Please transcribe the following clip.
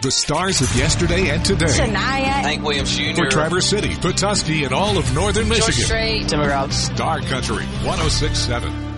The stars of yesterday and today. Shania. Hank Williams Jr. For Traverse City, Petoskey, and all of northern Michigan. George Strait. Star Country 106.7.